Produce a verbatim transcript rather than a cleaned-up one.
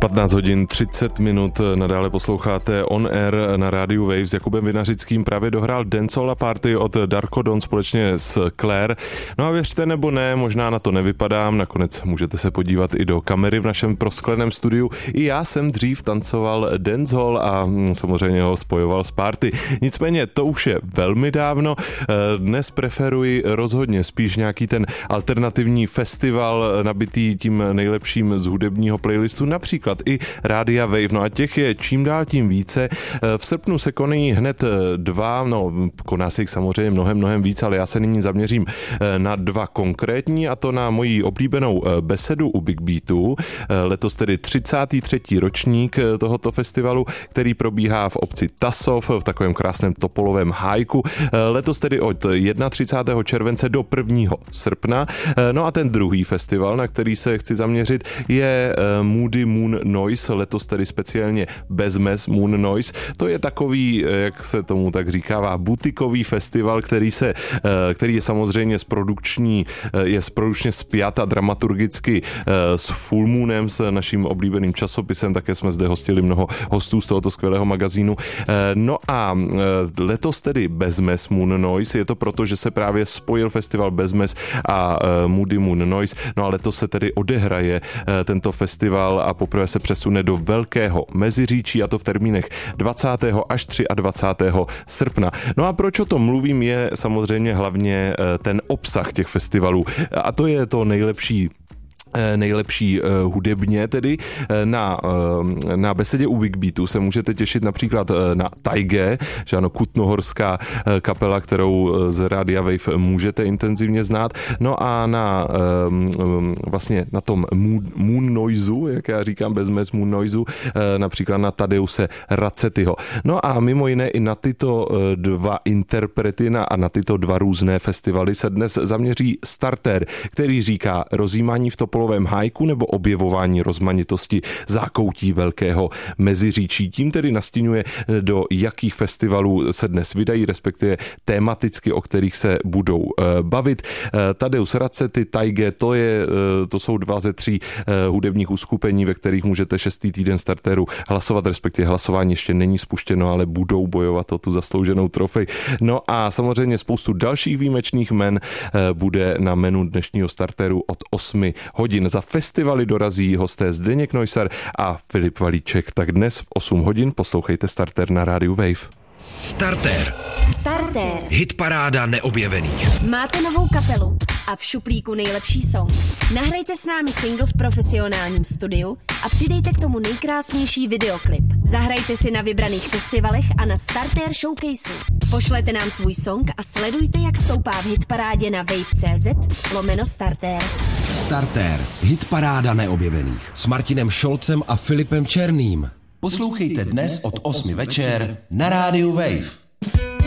patnáct hodin třicet minut, nadále posloucháte On Air na rádiu Wave. S Jakubem Vinařickým právě dohrál Dancehall Party od Darko Don společně s Claire. No a věřte nebo ne, možná na to nevypadám, nakonec můžete se podívat i do kamery v našem proskleném studiu. I já jsem dřív tancoval dancehall a samozřejmě ho spojoval s party. Nicméně to už je velmi dávno. Dnes preferuji rozhodně spíš nějaký ten alternativní festival nabitý tím nejlepším z hudebního playlistu, například i Rádia Wave. No a těch je čím dál tím více. V srpnu se konají hned dva, no koná se jich samozřejmě mnohem, mnohem víc, ale já se nyní zaměřím na dva konkrétní, a to na moji oblíbenou besedu u Big Beatu. Letos tedy třicátý třetí ročník tohoto festivalu, který probíhá v obci Tasov v takovém krásném topolovém hájku. Letos tedy od třicátého prvního července do prvního srpna. No a ten druhý festival, na který se chci zaměřit, je Moody Moon Noise, letos tedy speciálně Bezmes Moon Noise. To je takový, jak se tomu tak říkává, butikový festival, který se, který je samozřejmě s produkční, je produkčně spjat a dramaturgicky s Full Moonem, s naším oblíbeným časopisem, také jsme zde hostili mnoho hostů z tohoto skvělého magazínu. No a letos tedy Bezmes Moon Noise, je to proto, že se právě spojil festival Bezmes a Moody Moon Noise, no a letos se tedy odehraje tento festival a poprvé se přesune do Velkého Meziříčí, a to v termínech dvacátého až dvacátého třetího srpna. No a proč o tom mluvím, je samozřejmě hlavně ten obsah těch festivalů, a to je to nejlepší nejlepší uh, hudebně tedy. Na, uh, na besedě u Big Beatu se můžete těšit například uh, na Taige, že ano, kutnohorská uh, kapela, kterou uh, z Rádia Wave můžete intenzivně znát. No a na um, um, vlastně na tom Moon, moon Noiseu, jak já říkám, Bezmes Moon Noiseu, uh, například na Tadeuse Racetyho. No a mimo jiné i na tyto uh, dva interprety na, a na tyto dva různé festivaly se dnes zaměří Starter, který říká rozjímání v topolovém hájku nebo objevování rozmanitosti zákoutí Velkého Meziříčí. Tím tedy nastiňuje, do jakých festivalů se dnes vydají, respektive tématicky, o kterých se budou uh, bavit. Uh, Tadeus Racety, Taige, to, je, uh, to jsou dva ze tří uh, hudebních uskupení, ve kterých můžete šestý týden Starteru hlasovat, respektive hlasování ještě není spuštěno, ale budou bojovat o tu zaslouženou trofej. No a samozřejmě spoustu dalších výjimečných men uh, bude na menu dnešního Starteru od osmi hodin. Za festivaly dorazí hosté Zdeněk Neusser a Filip Valíček. Tak dnes v osm hodin poslouchejte Starter na rádiu Wave. Starter. Starter. Hitparáda neobjevených. Máte novou kapelu a v šuplíku nejlepší song? Nahrajte s námi single v profesionálním studiu a přidejte k tomu nejkrásnější videoklip. Zahrajte si na vybraných festivalech a na Starter Showcaseu. Pošlete nám svůj song a sledujte, jak stoupá v hitparádě na wave.cz lomeno Starter. Starter. Hitparáda neobjevených. S Martinem Šolcem a Filipem Černým. Poslouchejte dnes od osmi večer na rádiu Wave.